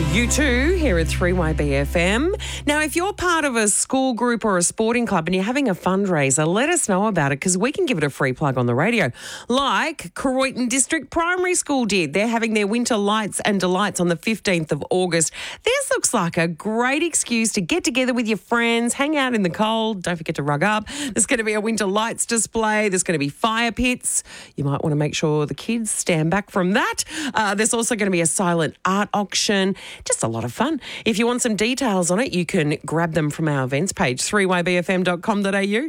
You too, here at 3YBFM. Now, if you're part of a school group or a sporting club and you're having a fundraiser, let us know about it because we can give it a free plug on the radio. Like Croydon District Primary School did. They're having their Winter Lights and Delights on the 15th of August. This looks like a great excuse to get together with your friends, hang out in the cold. Don't forget to rug up. There's going to be a Winter Lights display. There's going to be fire pits. You might want to make sure the kids stand back from that. There's also going to be a silent art auction. Just a lot of fun. If you want some details on it, you can grab them from our events page, 3ybfm.com.au.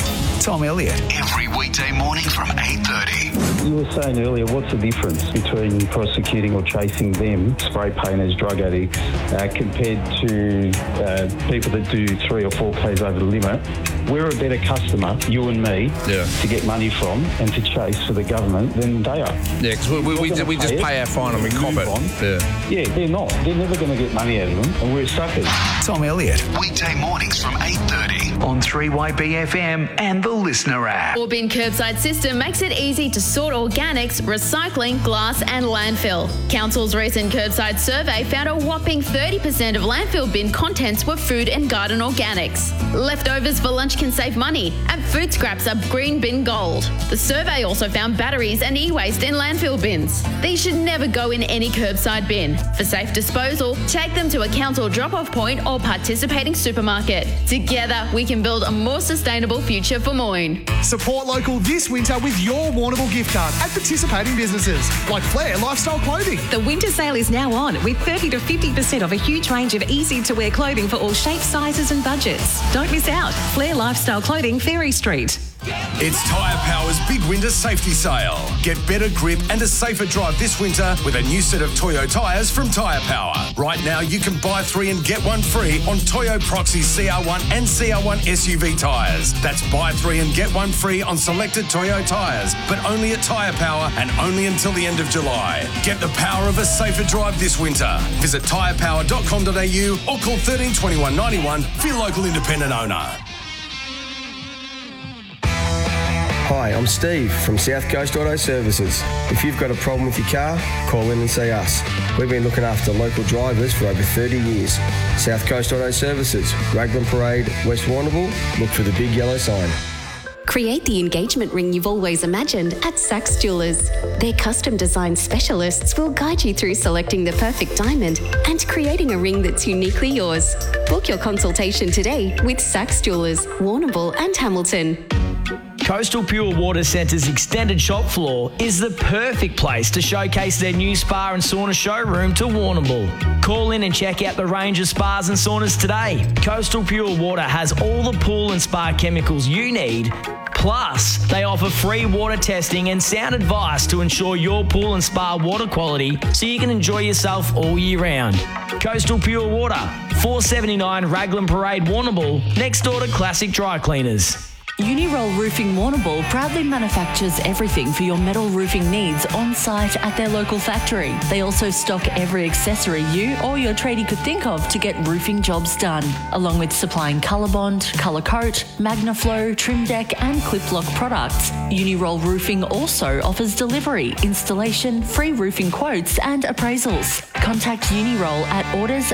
Tom Elliott. Every weekday morning from 8:30. You were saying earlier, what's the difference between prosecuting or chasing them, spray painters, drug addicts, compared to people that do 3 or 4 Ks over the limit? We're a better customer, you and me, to get money from and to chase for the government than they are. Yeah, because we just pay our fine and we cop it. Yeah, they're not. They're never going to get money out of them, and we're suckers. Tom Elliott. Weekday mornings from 8:30 On 3YBFM and the Listener app. Orbin Curbside System makes it easy to sort organics, recycling, glass and landfill. Council's recent curbside survey found a whopping 30% of landfill bin contents were food and garden organics. Leftovers for lunch can save money and food scraps are green bin gold. The survey also found batteries and e-waste in landfill bins. These should never go in any curbside bin. For safe disposal, take them to a council drop-off point or participating supermarket. Together, we can build a more sustainable future for Moyne. Support local this winter with your Warrnambool gift card at participating businesses like Flair Lifestyle Clothing. The winter sale is now on with 30 to 50% off a huge range of easy-to-wear clothing for all shapes, sizes and budgets. Don't miss out. Flair Lifestyle Clothing, Ferry Street. It's Tyre Power's big winter safety sale. Get better grip and a safer drive this winter with a new set of Toyo tyres from Tyre Power. Right now, you can buy 3 and get 1 free on Toyo Proxy CR1 and CR1 SUV tyres. That's buy 3 and get 1 free on selected Toyo tyres, but only at Tyre Power and only until the end of July. Get the power of a safer drive this winter. Visit tyrepower.com.au or call 13 21 91 for your local independent owner. Hi, I'm Steve from South Coast Auto Services. If you've got a problem with your car, call in and see us. We've been looking after local drivers for over 30 years. South Coast Auto Services, Raglan Parade, West Warrnambool. Look for the big yellow sign. Create the engagement ring you've always imagined at Saks Jewelers. Their custom design specialists will guide you through selecting the perfect diamond and creating a ring that's uniquely yours. Book your consultation today with Saks Jewelers, Warrnambool and Hamilton. Coastal Pure Water Centre's extended shop floor is the perfect place to showcase their new spa and sauna showroom to Warrnambool. Call in and check out the range of spas and saunas today. Coastal Pure Water has all the pool and spa chemicals you need. Plus, they offer free water testing and sound advice to ensure your pool and spa water quality so you can enjoy yourself all year round. Coastal Pure Water, 479 Raglan Parade, Warrnambool, next door to Classic Dry Cleaners. Uniroll Roofing Warrnambool proudly manufactures everything for your metal roofing needs on site at their local factory. They also stock every accessory you or your tradie could think of to get roofing jobs done, along with supplying Colorbond, Colour Coat, Magnaflow, Trim Deck and Clip Lock products. Uniroll Roofing also offers delivery, installation, free roofing quotes and appraisals. Contact Uniroll at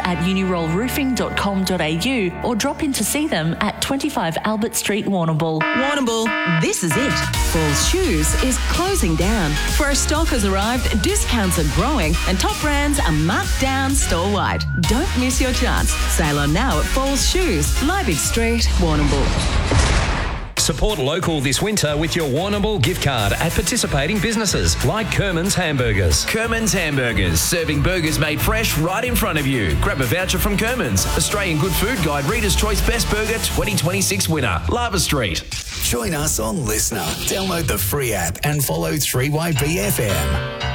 orders@unirollroofing.com.au or drop in to see them at 25 Albert Street, Warrnambool. Warrnambool, this is it. Falls Shoes is closing down. Fresh stock has arrived, discounts are growing, and top brands are marked down store-wide. Don't miss your chance. Sail on now at Falls Shoes, Liebig Street, Warrnambool. Support local this winter with your Warrnambool gift card at participating businesses like Kerman's Hamburgers. Kerman's Hamburgers, serving burgers made fresh right in front of you. Grab a voucher from Kerman's. Australian Good Food Guide Reader's Choice Best Burger 2026 winner, Lava Street. Join us on Listener. Download the free app and follow 3YBFM.